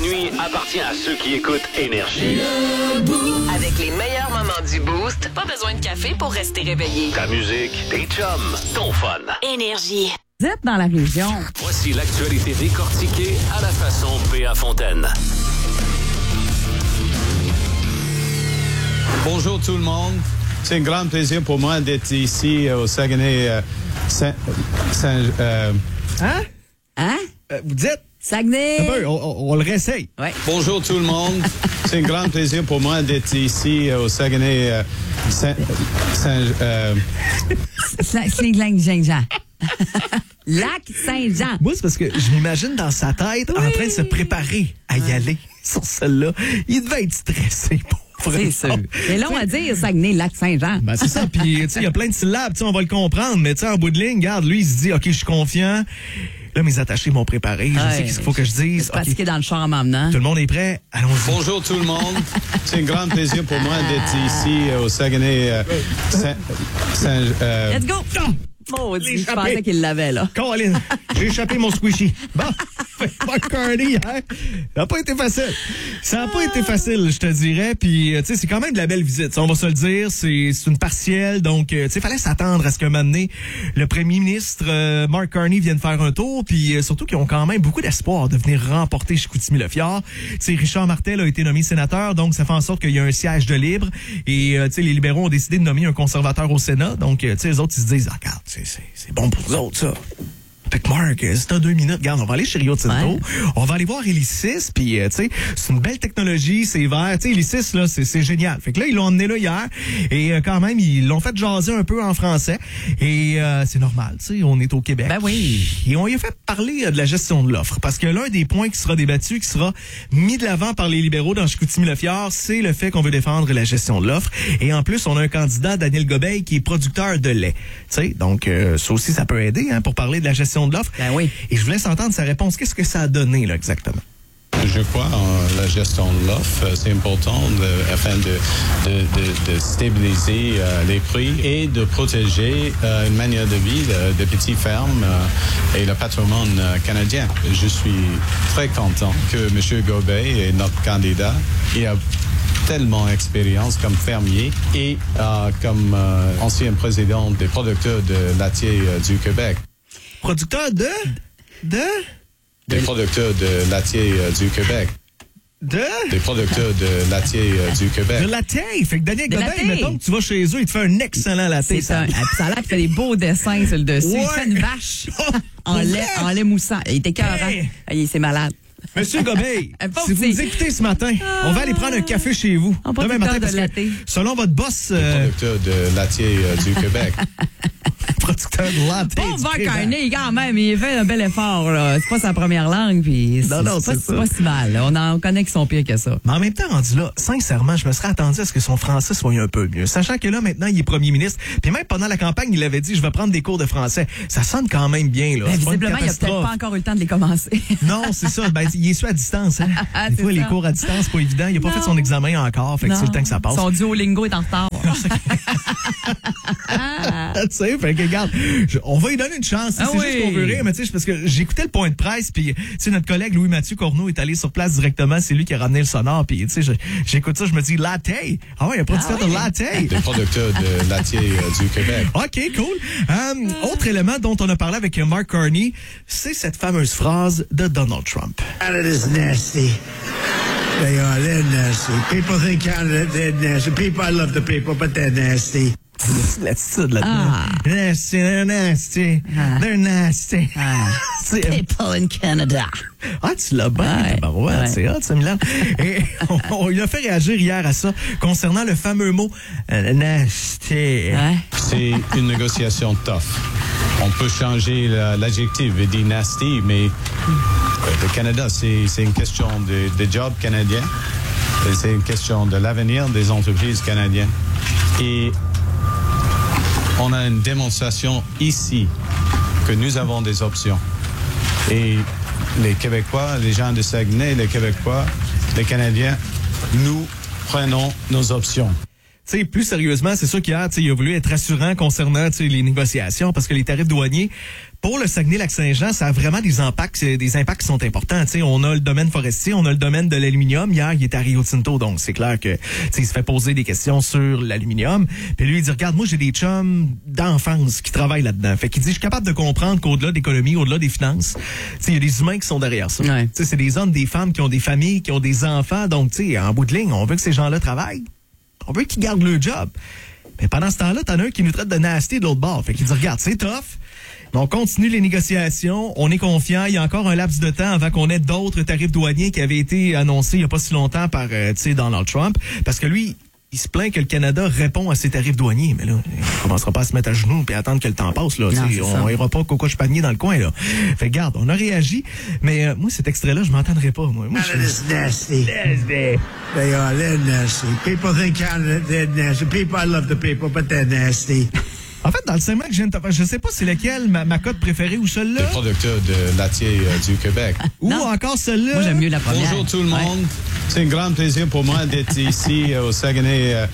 nuit appartient à ceux qui écoutent Énergie. Avec les meilleurs moments du Boost, pas besoin de café pour rester réveillé. Ta musique, tes chums, ton fun. Énergie. Vous êtes dans la région. Voici l'actualité décortiquée à la façon P.A. Fontaine. Bonjour tout le monde. C'est un grand plaisir pour moi d'être ici au Saguenay. Hein? Vous dites? Saguenay. Un peu, on le réessaye. Ouais. Bonjour tout le monde. C'est un grand plaisir pour moi d'être ici au Saguenay. Saint-Jean. Lac Saint-Jean. Moi, c'est parce que je m'imagine dans sa tête en train de se préparer à y aller sur celle-là. Il devait être stressé. C'est sûr. C'est long à dire, Saguenay, Lac Saint-Jean. Ben, c'est ça. Puis, tu sais, il y a plein de syllabes. Tu sais, on va le comprendre. Mais, tu sais, en bout de ligne, regarde, lui, il se dit, OK, je suis confiant. Là, mes attachés m'ont préparé. Je sais qu'est-ce qu'il faut que je dise. Pratiquer dans le char en m'emmenant. Tout le monde est prêt? Allons-y. Bonjour tout le monde. C'est un grand plaisir pour moi d'être ici au Saguenay. Let's go! Maudit, je pensais qu'il l'avait, là. Colin, j'ai échappé mon squishy. Bon, McCartney, hein? Ça n'a pas été facile. Ça n'a pas été facile, je te dirais. Puis, tu sais, c'est quand même de la belle visite. On va se le dire. C'est une partielle. Donc, tu sais, fallait s'attendre à ce qu'un moment donné, le premier ministre, Mark Carney, vienne faire un tour. Puis, surtout qu'ils ont quand même beaucoup d'espoir de venir remporter Chicoutimi-Le-Fjord. Tu sais, Richard Martel a été nommé sénateur. Donc, ça fait en sorte qu'il y a un siège de libre. Et, tu sais, les libéraux ont décidé de nommer un conservateur au Sénat. Donc, tu sais, les autres, ils se disent, regarde, c'est bon pour nous autres, ça. Fait que Marc, si t'as 2 minutes, regarde, on va aller chez Rio Tinto. Ouais. On va aller voir Elysis, puis tu sais, c'est une belle technologie, c'est vert. Tu sais, Elysis, là, c'est génial. Fait que là, ils l'ont emmené là hier, et quand même, ils l'ont fait jaser un peu en français. Et c'est normal, tu sais, on est au Québec. Ben oui. Et on y a fait parler de la gestion de l'offre, parce que l'un des points qui sera débattu, qui sera mis de l'avant par les libéraux dans Chicoutimi-Le-Fjord, c'est le fait qu'on veut défendre la gestion de l'offre. Et en plus, on a un candidat, Daniel Gobeil, qui est producteur de lait. Tu sais, donc ça aussi, ça peut aider, hein, pour parler de la gestion de l'offre. Ben oui. Et je vous laisse entendre sa réponse. Qu'est-ce que ça a donné, là, exactement? Je crois en la gestion de l'offre. C'est important afin de stabiliser les prix et de protéger une manière de vie des petites fermes et le patrimoine canadien. Je suis très content que M. Gobeil est notre candidat. Il a tellement d'expérience comme fermier et comme ancien président des producteurs de laitier du Québec. Producteur Des producteurs de laitier du Québec. Des producteurs de laitier du Québec. De laitier. Fait que Daniel Gobeil, mettons que tu vas chez eux, il te fait un excellent laitier. C'est ça. Ça a l'air qu'il fait des beaux dessins sur le dessus. Ouais. Il fait une vache en lait moussant. Il était écœurant. Hey. C'est malade. Monsieur Gobeil, si vous nous écoutez ce matin, on va aller prendre un café chez vous. Demain matin, parce que selon votre boss... Producteur de laitier du Québec. Producteur de latte. Bon, Mark Carney, quand même, il fait un bel effort, là. C'est pas sa première langue, puis c'est pas si mal. Là. On connaît qu'ils sont pires que ça. Mais en même temps, rendu là, sincèrement, je me serais attendu à ce que son français soit un peu mieux. Sachant que là, maintenant, il est premier ministre. Puis même pendant la campagne, il avait dit, je vais prendre des cours de français. Ça sonne quand même bien, là. Ben, visiblement, il a peut-être pas encore eu le temps de les commencer. Non, c'est ça. Ben, il est su à distance, hein. Des fois, les cours à distance, c'est pas évident. Il a pas fait son examen encore. Fait que c'est le temps que ça passe. Son Duolingo est en retard. Tu sais, fait que regarde, on va lui donner une chance. C'est juste qu'on veut rire, mais tu sais, parce que j'écoutais le point de presse, puis tu sais, notre collègue Louis-Mathieu Corneau est allé sur place directement. C'est lui qui a ramené le sonore, puis tu sais, j'écoute ça, je me dis latte. Ah ouais, il y a producteur de latte. Des producteurs de laitier du Québec. OK, cool. Autre élément dont on a parlé avec Mark Carney, c'est cette fameuse phrase de Donald Trump. Canada's nasty. They are. They're nasty. People think Canada, they're nasty. People, I love the people, but they're nasty. L'attitude là-dedans. Nasty, they're nasty. They're nasty. People in Canada. Ah, tu l'as bien, tabarouette, c'est hot, ça, Milan. Et il a fait réagir hier à ça, concernant le fameux mot nasty. C'est une négociation tough. On peut changer l'adjectif et dire nasty, mais le Canada, c'est une question des jobs canadiens. C'est une question de l'avenir des entreprises canadiennes. Et on a une démonstration ici que nous avons des options. Et les Québécois, les gens de Saguenay, les Québécois, les Canadiens, nous prenons nos options. sais, plus sérieusement, c'est sûr qu'hier, il a voulu être rassurant concernant les négociations parce que les tarifs douaniers, pour le Saguenay-Lac-Saint-Jean, ça a vraiment des impacts qui sont importants. T'sais, on a le domaine forestier, on a le domaine de l'aluminium. Hier, il est à Rio Tinto, donc c'est clair que il se fait poser des questions sur l'aluminium. Puis lui, il dit, regarde, moi, j'ai des chums d'enfance qui travaillent là-dedans. Fait qu'il dit, je suis capable de comprendre qu'au-delà d'économie, au-delà des finances, il y a des humains qui sont derrière ça. Ouais. C'est des hommes, des femmes qui ont des familles, qui ont des enfants. Donc, en bout de ligne, on veut que ces gens-là travaillent. On veut qu'ils gardent leur job. Mais pendant ce temps-là, t'en as un qui nous traite de nasty de l'autre bord. Fait qu'il dit, regarde, c'est tough. On continue les négociations, on est confiant. Il y a encore un laps de temps avant qu'on ait d'autres tarifs douaniers qui avaient été annoncés il n'y a pas si longtemps par Donald Trump. Parce que lui, il se plaint que le Canada répond à ses tarifs douaniers. Mais là, on commencera pas à se mettre à genoux et attendre que le temps passe. Là. Non, on ira pas coco panier dans le coin. Là. Fait que garde, on a réagi. Mais moi, cet extrait-là, je m'entendrai pas. Moi Canada's nasty. They are. They're nasty. People think Canada, they're nasty. People, I love the people, but they're nasty. En fait, dans le segment que je viens de te faire, je sais pas c'est lequel ma cote préférée ou celle-là. Le producteur de laitier du Québec. Ou encore celle-là. Moi, j'aime mieux la première. Bonjour tout le monde. C'est un grand plaisir pour moi d'être ici au Saguenay.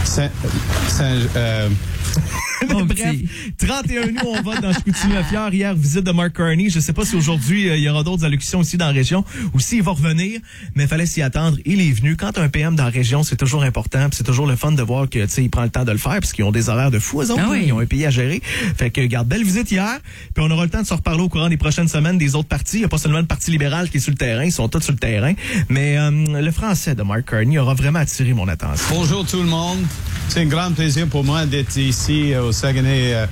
Bref, 31 août, on va dans Chicoutimi-Lafière. Hier, visite de Mark Carney. Je sais pas si aujourd'hui, il y aura d'autres allocutions ici dans la région ou s'il va revenir, mais il fallait s'y attendre. Il est venu. Quand un PM dans la région, c'est toujours important. C'est toujours le fun de voir que, il prend le temps de le faire parce qu'ils ont des horaires de fou, eux autres. Oui. Ils ont un pays à gérer. Fait que, garde, belle visite hier. Puis on aura le temps de se reparler au courant des prochaines semaines des autres partis. Il n'y a pas seulement le Parti libéral qui est sur le terrain. Ils sont tous sur le terrain. Mais, le français de Mark Carney aura vraiment attiré mon attention. Bonjour tout le monde. C'est un grand plaisir pour moi d'être ici au Saguenay.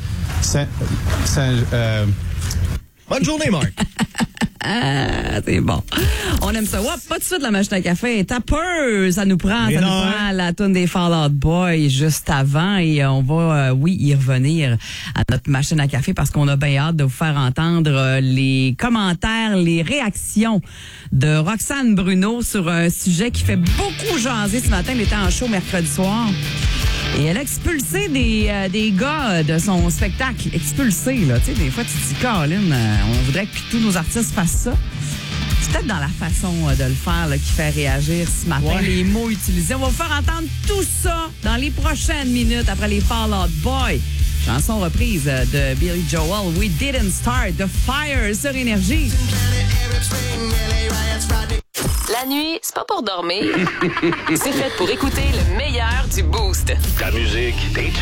Bonne journée, Mark. C'est bon. On aime ça. Ouais, pas de suite la machine à café. T'as peur. Ça nous prend la toune des Fall Out Boy juste avant et on va, y revenir à notre machine à café parce qu'on a bien hâte de vous faire entendre les commentaires, les réactions de Roxane Bruno sur un sujet qui fait beaucoup jaser ce matin. Elle était en show mercredi soir. Et elle a expulsé des gars de son spectacle. Expulsé, là. Tu sais, des fois, tu te dis, Caroline, on voudrait que tous nos artistes fassent ça. C'est peut-être dans la façon de le faire là, qui fait réagir ce matin, les mots utilisés. On va vous faire entendre tout ça dans les prochaines minutes après les Fall Out Boy. Chanson reprise de Billy Joel, We Didn't Start, The Fire sur Énergie. La nuit, c'est pas pour dormir. C'est fait pour écouter le meilleur du Boost. La musique, des